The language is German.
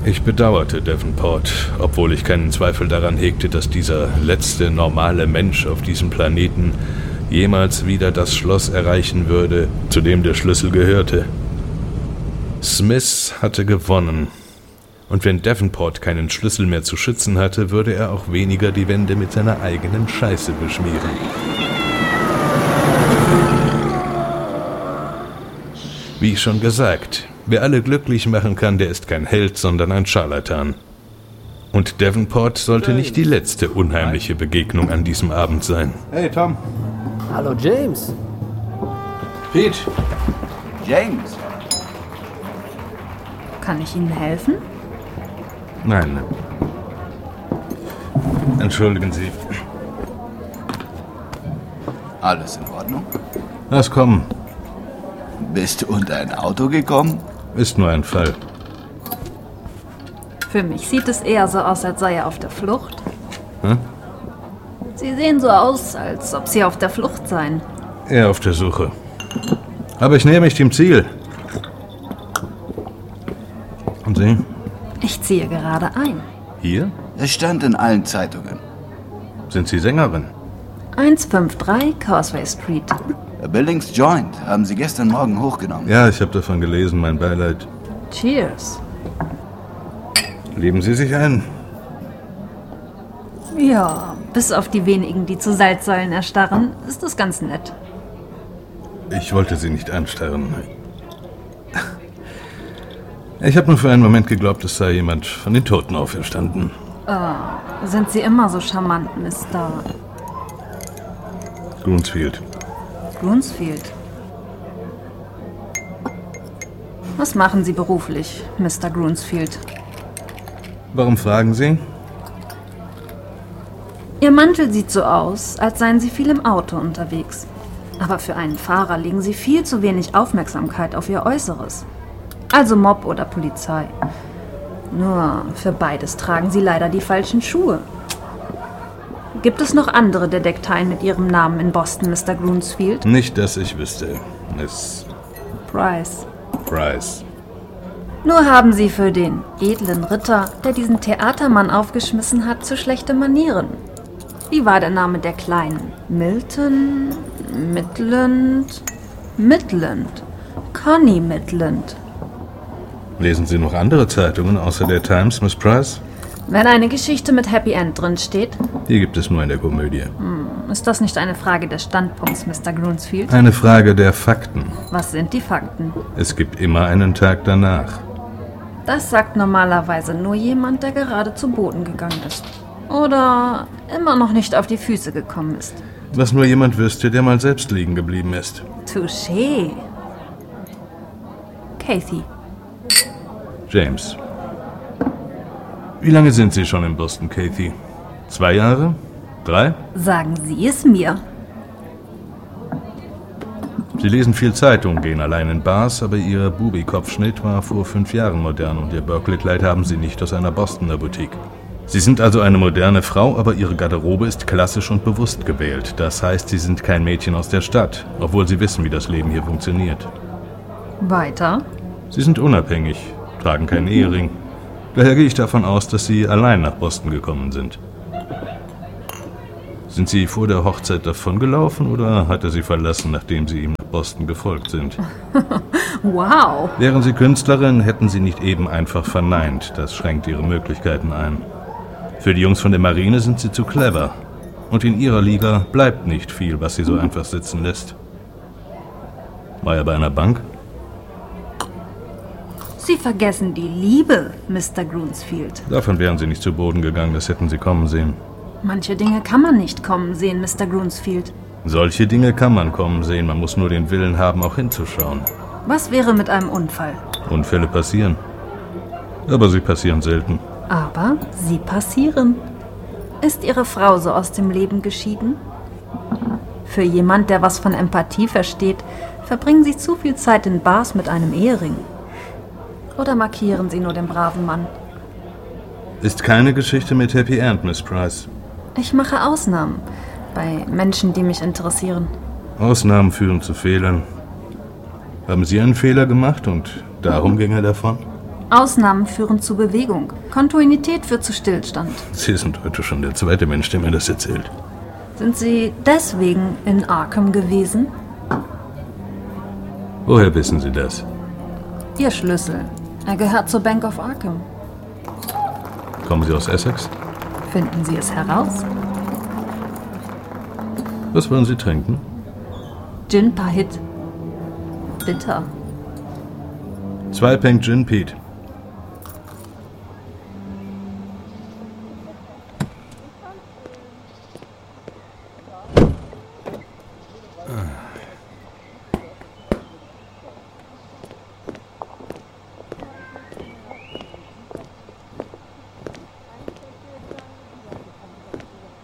Ich bedauerte Davenport, obwohl ich keinen Zweifel daran hegte, dass dieser letzte normale Mensch auf diesem Planeten jemals wieder das Schloss erreichen würde, zu dem der Schlüssel gehörte. Smith hatte gewonnen. Und wenn Davenport keinen Schlüssel mehr zu schützen hatte, würde er auch weniger die Wände mit seiner eigenen Scheiße beschmieren. Wie schon gesagt, wer alle glücklich machen kann, der ist kein Held, sondern ein Scharlatan. Und Davenport sollte nicht die letzte unheimliche Begegnung an diesem Abend sein. Hey, Tom. Hallo, James. Pete. James. Kann ich Ihnen helfen? Nein. Entschuldigen Sie. Alles in Ordnung? Lass kommen. Bist du unter ein Auto gekommen? Ist nur ein Fall. Für mich sieht es eher so aus, als sei er auf der Flucht. Hm? Sie sehen so aus, als ob Sie auf der Flucht seien. Eher auf der Suche. Aber ich nähe mich dem Ziel. Und Sie? Ich ziehe gerade ein. Hier? Es stand in allen Zeitungen. Sind Sie Sängerin? 153 Causeway Street. Billings Joint haben sie gestern Morgen hochgenommen. Ja, ich habe davon gelesen, mein Beileid. Cheers. Leben Sie sich ein? Ja, bis auf die wenigen, die zu Salzsäulen erstarren, ist das ganz nett. Ich wollte Sie nicht anstarren. Ich habe nur für einen Moment geglaubt, es sei jemand von den Toten auferstanden. Sind Sie immer so charmant, Mr. Grunsfield. Grunsfield? Was machen Sie beruflich, Mr. Grunsfield? Warum fragen Sie? Ihr Mantel sieht so aus, als seien Sie viel im Auto unterwegs. Aber für einen Fahrer legen Sie viel zu wenig Aufmerksamkeit auf Ihr Äußeres. Also Mob oder Polizei. Nur für beides tragen Sie leider die falschen Schuhe. Gibt es noch andere Detekteien mit Ihrem Namen in Boston, Mr. Grunsfield? Nicht, dass ich wüsste, Miss Price. Price. Nur haben Sie für den edlen Ritter, der diesen Theatermann aufgeschmissen hat, zu schlechte Manieren. Wie war der Name der Kleinen? Milton? Midland? Midland. Connie Midland. Lesen Sie noch andere Zeitungen außer der Times, Miss Price? Wenn eine Geschichte mit Happy End drin steht, Die gibt es nur in der Komödie. ist das nicht eine Frage des Standpunkts, Mr. Grunsfield? Eine Frage der Fakten. Was sind die Fakten? Es gibt immer einen Tag danach. Das sagt normalerweise nur jemand, der gerade zu Boden gegangen ist. Oder immer noch nicht auf die Füße gekommen ist. Was nur jemand wüsste, der mal selbst liegen geblieben ist. Touché. Kathy. James. Wie lange sind Sie schon in Boston, Kathy? 2 Jahre? 3? Sagen Sie es mir. Sie lesen viel Zeitung, gehen allein in Bars, aber Ihr Bubi-Kopfschnitt war vor 5 Jahren modern und Ihr Berkeley-Kleid haben Sie nicht aus einer Bostoner Boutique. Sie sind also eine moderne Frau, aber Ihre Garderobe ist klassisch und bewusst gewählt. Das heißt, Sie sind kein Mädchen aus der Stadt, obwohl Sie wissen, wie das Leben hier funktioniert. Weiter? Sie sind unabhängig, tragen keinen Ehering. Daher gehe ich davon aus, dass Sie allein nach Boston gekommen sind. Sind Sie vor der Hochzeit davongelaufen oder hat er Sie verlassen, nachdem Sie ihm nach Boston gefolgt sind? Wow. Wären Sie Künstlerin, hätten Sie nicht eben einfach verneint. Das schränkt Ihre Möglichkeiten ein. Für die Jungs von der Marine sind Sie zu clever. Und in Ihrer Liga bleibt nicht viel, was Sie so einfach sitzen lässt. War er bei einer Bank? Sie vergessen die Liebe, Mr. Grunsfield. Davon wären Sie nicht zu Boden gegangen, das hätten Sie kommen sehen. Manche Dinge kann man nicht kommen sehen, Mr. Grunsfield. Solche Dinge kann man kommen sehen, man muss nur den Willen haben, auch hinzuschauen. Was wäre mit einem Unfall? Unfälle passieren. Aber sie passieren selten. Aber sie passieren. Ist Ihre Frau so aus dem Leben geschieden? Für jemand, der was von Empathie versteht, verbringen Sie zu viel Zeit in Bars mit einem Ehering. Oder markieren Sie nur den braven Mann? Ist keine Geschichte mit Happy End, Miss Price. Ich mache Ausnahmen bei Menschen, die mich interessieren. Ausnahmen führen zu Fehlern. Haben Sie einen Fehler gemacht und darum ging er davon? Ausnahmen führen zu Bewegung. Kontinuität führt zu Stillstand. Sie sind heute schon der zweite Mensch, der mir das erzählt. Sind Sie deswegen in Arkham gewesen? Woher wissen Sie das? Ihr Schlüssel. Er gehört zur Bank of Arkham. Kommen Sie aus Essex? Finden Sie es heraus? Was wollen Sie trinken? Gin Pahit. Bitter. 2 Peng Gin, Pete.